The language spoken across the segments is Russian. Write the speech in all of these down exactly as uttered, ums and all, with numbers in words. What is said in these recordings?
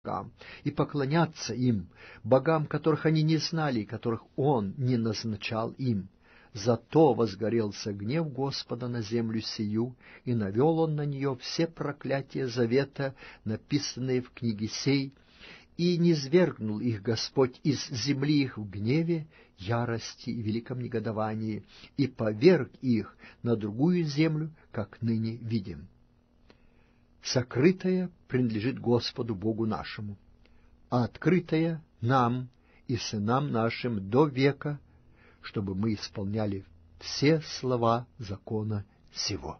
богам и поклоняться им, богам, которых они не знали и которых Он не назначал им. Зато возгорелся гнев Господа на землю сию, и навел Он на нее все проклятия завета, написанные в книге сей, и низвергнул их Господь из земли их в гневе, ярости и великом негодовании, и поверг их на другую землю, как ныне видим. Сокрытое принадлежит Господу Богу нашему, а открытое нам и сынам нашим до века, чтобы мы исполняли все слова закона сего.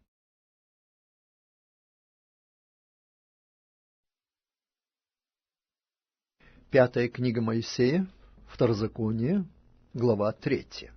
Пятая книга Моисея, Второзаконие, глава третья.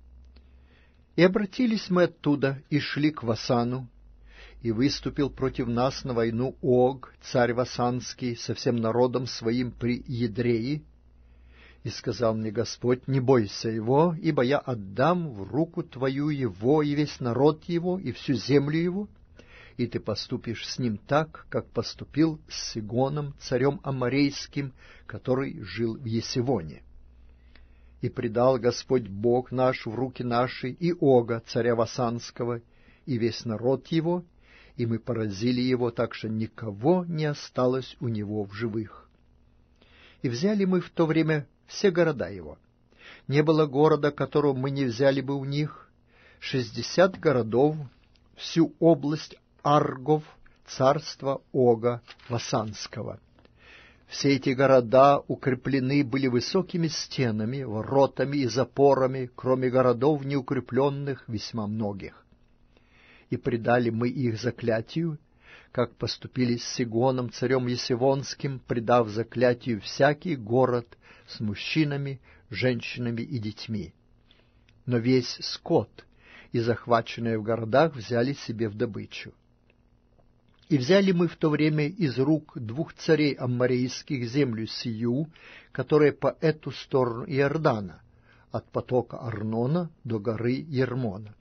«И обратились мы оттуда, и шли к Васану, и выступил против нас на войну Ог, царь Васанский, со всем народом своим при Едрее. И сказал мне Господь: не бойся его, ибо я отдам в руку твою его и весь народ его, и всю землю его, и ты поступишь с ним так, как поступил с Сигоном, царем Аморейским, который жил в Есивоне. И предал Господь Бог наш в руки наши и Ога, царя Васанского, и весь народ его, и мы поразили его, так что никого не осталось у него в живых. И взяли мы в то время все города его. Не было города, которого мы не взяли бы у них. Шестьдесят городов, всю область Аргов, царства Ога Васанского. Все эти города укреплены были высокими стенами, воротами и запорами, кроме городов неукрепленных весьма многих. И предали мы их заклятию, как поступили с Сигоном, царем Есивонским, предав заклятию всякий город с мужчинами, женщинами и детьми. Но весь скот и захваченное в городах взяли себе в добычу. И взяли мы в то время из рук двух царей амморейских землю сию, которая по эту сторону Иордана, от потока Арнона до горы Ермона.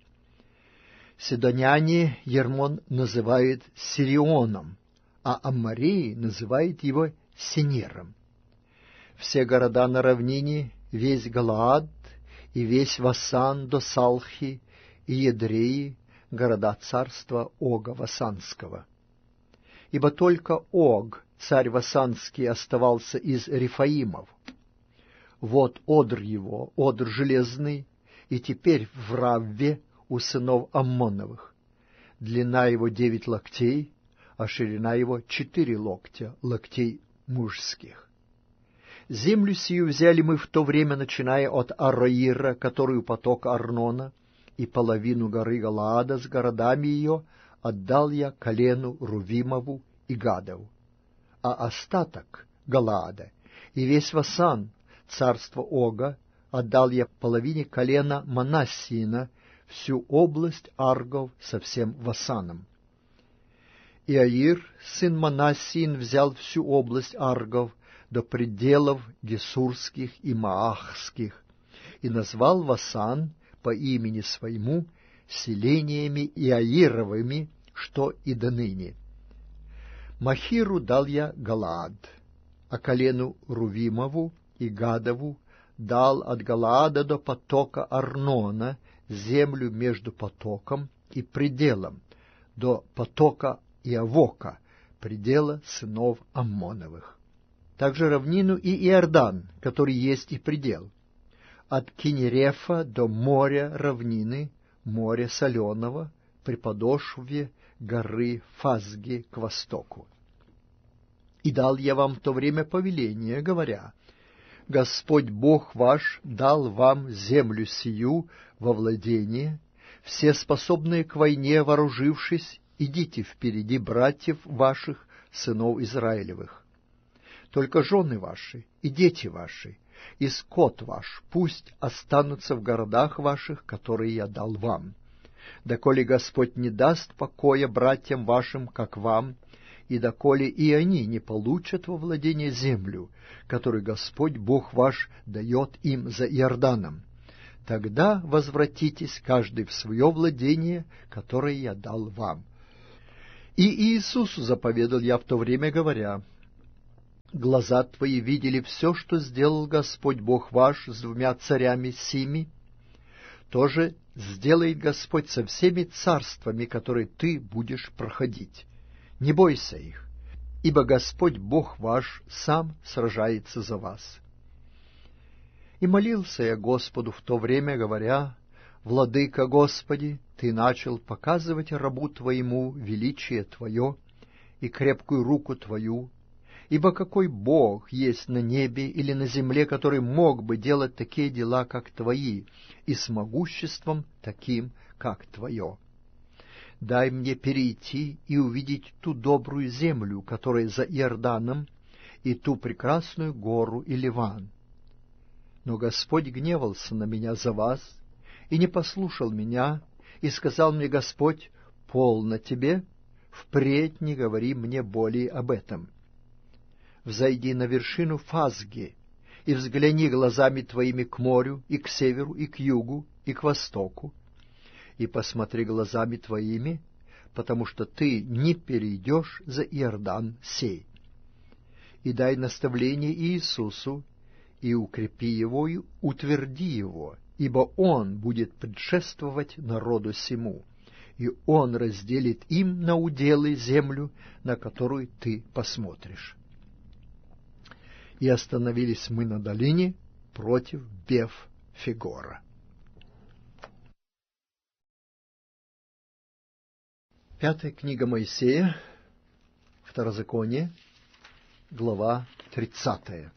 Сидоняне Ермон называют Сирионом, а аммореи называют его Сенером. Все города на равнине, весь Галаад и весь Васан до Салхи и Едреи, города царства Ога Васанского. Ибо только Ог, царь Васанский, оставался из Рефаимов. Вот одр его, одр железный, и теперь в Равве у сынов Аммоновых. Длина его девять локтей, а ширина его четыре локтя, локтей мужских. Землю сию взяли мы в то время, начиная от Ароира, который у потока Арнона, и половину горы Галаада с городами ее отдал я колену Рувимову и Гадову, а остаток Галаада и весь Васан, царство Ога, отдал я половине колена Манассиина, всю область Аргов со всем Васаном. И Аир, сын Манассиин, взял всю область Аргов до пределов Гесурских и Маахских, и назвал Васан по имени своему селениями Иаировыми, что и до ныне. Махиру дал я Галаад, а колену Рувимову и Гадову дал от Галаада до потока Арнона землю между потоком и пределом, до потока Иавока, предела сынов Аммоновых. Также равнину и Иордан, который есть и предел, от Кинерефа до моря равнины, моря соленого, при подошве горы Фазги к востоку. И дал я вам в то время повеление, говоря: Господь Бог ваш дал вам землю сию во владение, все способные к войне вооружившись, идите впереди братьев ваших, сынов Израилевых. Только жены ваши и дети ваши, и скот ваш пусть останутся в городах ваших, которые я дал вам. Доколе Господь не даст покоя братьям вашим, как вам, и доколе и они не получат во владение землю, которую Господь Бог ваш дает им за Иорданом, тогда возвратитесь каждый в свое владение, которое я дал вам. И Иисусу заповедал я в то время, говоря: Глаза твои видели все, что сделал Господь Бог ваш с двумя царями сими. Тоже сделает Господь со всеми царствами, которые ты будешь проходить. Не бойся их, ибо Господь Бог ваш сам сражается за вас. И молился я Господу в то время, говоря: Владыка Господи, Ты начал показывать рабу Твоему величие Твое и крепкую руку Твою, ибо какой Бог есть на небе или на земле, который мог бы делать такие дела, как Твои, и с могуществом таким, как Твое? Дай мне перейти и увидеть ту добрую землю, которая за Иорданом, и ту прекрасную гору и Ливан. Но Господь гневался на меня за вас и не послушал меня, и сказал мне Господь: полно тебе, впредь не говори мне более об этом. Взойди на вершину Фазги и взгляни глазами твоими к морю, и к северу, и к югу, и к востоку, и посмотри глазами твоими, потому что ты не перейдешь за Иордан сей. И дай наставление Иисусу, и укрепи его, и утверди его, ибо он будет предшествовать народу сему, и он разделит им на уделы землю, на которую ты посмотришь. И остановились мы на долине против Беф-Фегора. Пятая книга Моисея, Второзаконие, глава тридцатая.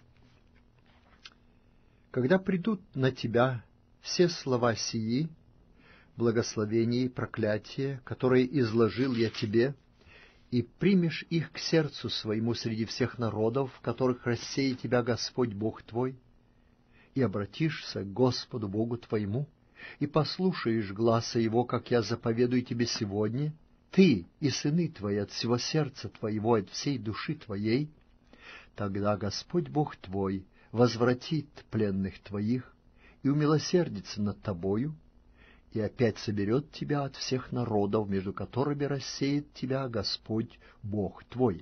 Когда придут на тебя все слова сии, благословения и проклятия, которые изложил я тебе, и примешь их к сердцу своему среди всех народов, в которых рассеет тебя Господь Бог твой, и обратишься к Господу Богу твоему, и послушаешь гласа Его, как я заповедую тебе сегодня, ты и сыны твои от всего сердца твоего, от всей души твоей, тогда Господь Бог твой возвратит пленных твоих и умилосердится над тобою, и опять соберет тебя от всех народов, между которыми рассеет тебя Господь Бог твой.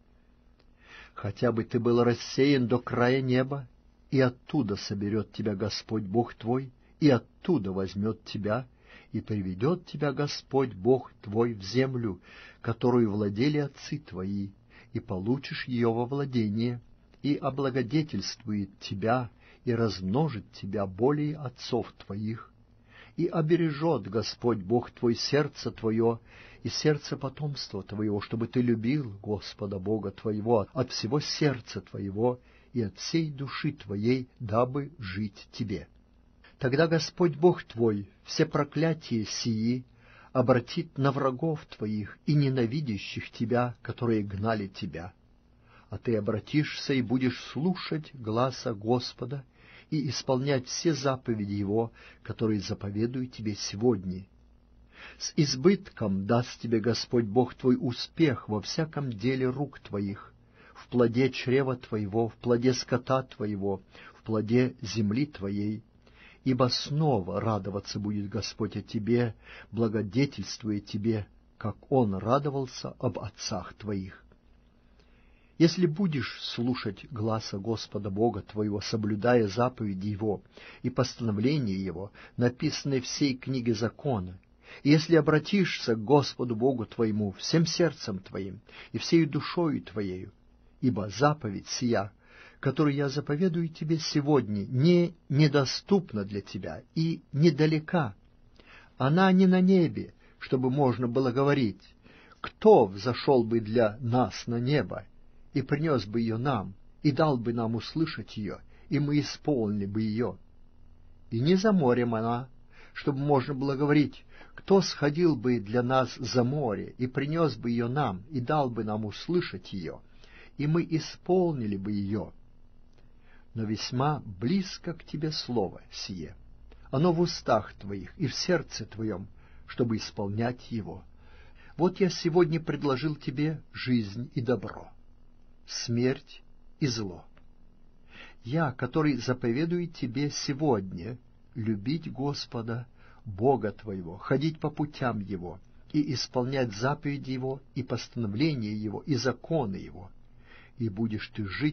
Хотя бы ты был рассеян до края неба, и оттуда соберет тебя Господь Бог твой, и оттуда возьмет тебя, и приведет тебя Господь Бог твой в землю, которую владели отцы твои, и получишь ее во владение, и облагодетельствует тебя, и размножит тебя более отцов твоих, и обережет Господь Бог твой сердце твое и сердце потомства твоего, чтобы ты любил Господа Бога твоего от всего сердца твоего и от всей души твоей, дабы жить тебе. Тогда Господь Бог твой все проклятия сии обратит на врагов твоих и ненавидящих тебя, которые гнали тебя. А ты обратишься и будешь слушать гласа Господа и исполнять все заповеди Его, которые заповедую тебе сегодня. С избытком даст тебе Господь Бог твой успех во всяком деле рук твоих, в плоде чрева твоего, в плоде скота твоего, в плоде земли твоей, ибо снова радоваться будет Господь о тебе, благодетельствуя тебе, как Он радовался об отцах твоих. Если будешь слушать гласа Господа Бога твоего, соблюдая заповеди Его и постановления Его, написанные в сей книге закона, и если обратишься к Господу Богу твоему всем сердцем твоим и всею душою твоею, ибо заповедь сия, которую я заповедую тебе сегодня, не недоступна для тебя и недалека. Она не на небе, чтобы можно было говорить: кто взошел бы для нас на небо и принес бы ее нам, и дал бы нам услышать ее, и мы исполнили бы ее. И не за морем она, чтобы можно было говорить: кто сходил бы для нас за море, и принес бы ее нам, и дал бы нам услышать ее, и мы исполнили бы ее. Но весьма близко к тебе слово сие, оно в устах твоих и в сердце твоем, чтобы исполнять его. Вот я сегодня предложил тебе жизнь и добро, смерть и зло. Я, который заповедую тебе сегодня любить Господа, Бога твоего, ходить по путям Его и исполнять заповеди Его и постановления Его и законы Его, и будешь ты жить